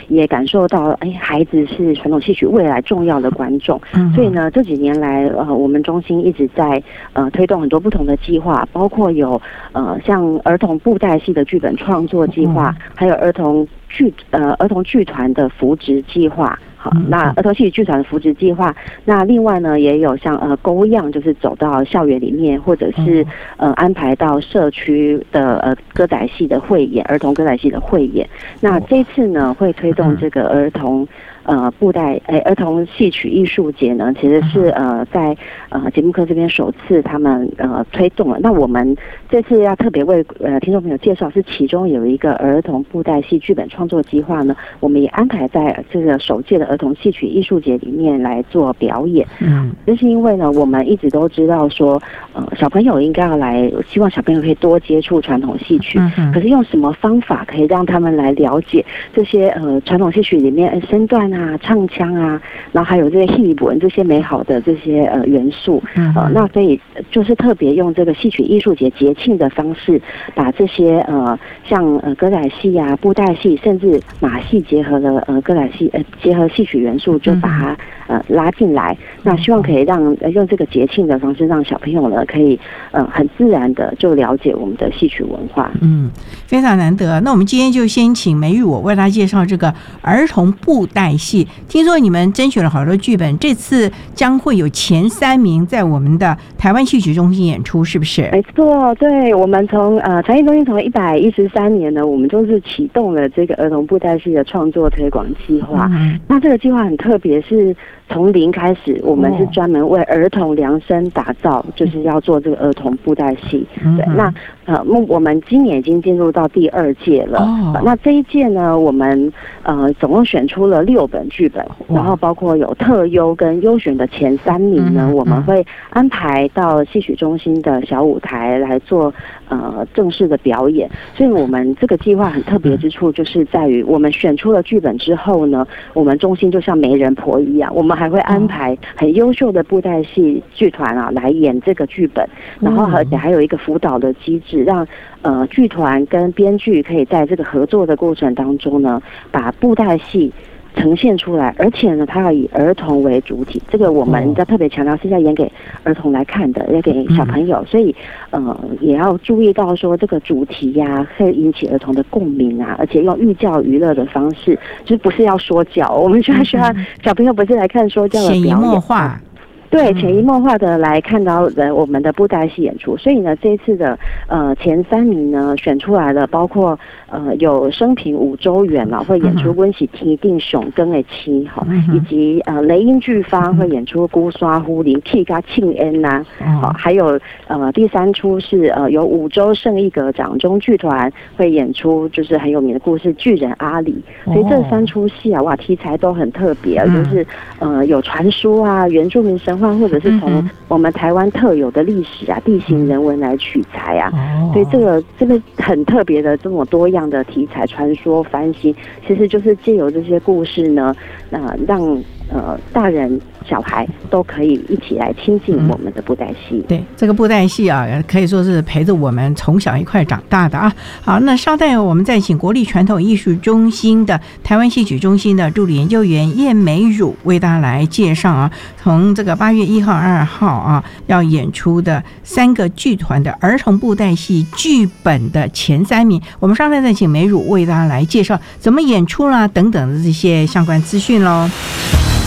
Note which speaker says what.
Speaker 1: 也感受到孩子是传统戏曲未来重要的观众。所以呢，这几年来我们中心一直在推动很多不同的计划，包括有像儿童布袋戏的剧本创作计划，还有儿童剧团的扶植计划。好，那儿童戏曲剧团的扶植计划，那另外呢也有像勾样，就是走到校园里面，或者是安排到社区的歌仔戏的汇演，儿童歌仔戏的汇演。那这次呢会推动这个儿童儿童戏曲艺术节呢，其实是在节目科这边首次他们推动了。那我们这次要特别为听众朋友介绍，是其中有一个儿童布袋戏剧本创作计划呢，我们也安排在这个首届的儿童戏曲艺术节里面来做表演。就是因为呢，我们一直都知道说，小朋友应该要来，希望小朋友可以多接触传统戏曲。可是用什么方法可以让他们来了解这些传统戏曲里面身段啊、唱腔啊，然后还有这些戏文这些美好的这些元素。那所以就是特别用这个戏曲艺术节节庆的方式，把这些像歌仔戏啊、布袋戏，甚至马戏结合的歌仔戏结合戏曲元素，就把它拉进来。那希望可以让用这个节庆的方式，让小朋友呢可以很自然的就了解我们的戏曲文化。
Speaker 2: 非常难得。那我们今天就先请梅玉我为大家介绍这个儿童布袋戏。听说你们甄选了好多剧本，这次将会有前3名在我们的台湾戏曲中心演出，是不是？
Speaker 1: 没错，对，我们从传艺中心从113年呢，我们就是启动了这个儿童布袋戏的创作推广计划。那这个计划很特别，是从零开始，我们是专门为儿童量身打造，就是要做这个儿童布袋戏。对，那我们今年已经进入到第2届了。那这一届呢，我们总共选出了6本剧本，然后包括有特优跟优选的前3名呢，我们会安排到戏曲中心的小舞台来做正式的表演。所以我们这个计划很特别之处，就是在于我们选出了剧本之后呢，我们中心就像媒人婆一样，我们还会安排很优秀的布袋戏剧团来演这个剧本，然后而且还有一个辅导的机制，让剧团跟编剧可以在这个合作的过程当中呢，把布袋戏呈现出来，而且呢，它要以儿童为主体。这个我们要特别强调是要演给儿童来看的，要给小朋友，所以也要注意到说这个主题呀，会引起儿童的共鸣啊，而且用寓教于乐的方式，就是不是要说教，我们需要小朋友不是来看说教的表演，
Speaker 2: 潜移默化。
Speaker 1: 对，潜移默化的来看到我们的布袋戏演出。所以呢，这一次的前3名呢选出来了，包括有生平5周元会演出温喜天定熊跟的妻以及雷音剧坊会演出孤刷呼林 K 加庆恩呐，还有第3出是有5周圣义阁掌中剧团会演出就是很有名的故事巨人阿里。所以这3出戏啊，哇，题材都很特别，就是有传说啊、原住民神话，或者是从我们台湾特有的历史啊、地形人文来取材啊。所以这个很特别的这么多样的题材、传说、翻新，其实就是借由这些故事呢，让大人小孩都可以一起来亲近我们的布袋戏。
Speaker 2: 对，这个布袋戏啊，可以说是陪着我们从小一块长大的啊。好，那稍待我们再请国立传统艺术中心的台湾戏曲中心的助理研究员叶美汝为大家来介绍啊，从这个8月1号、2号啊要演出的3个剧团的儿童布袋戏剧本的前3名，我们稍待再请美汝为大家来介绍怎么演出啦等等的这些相关资讯咯。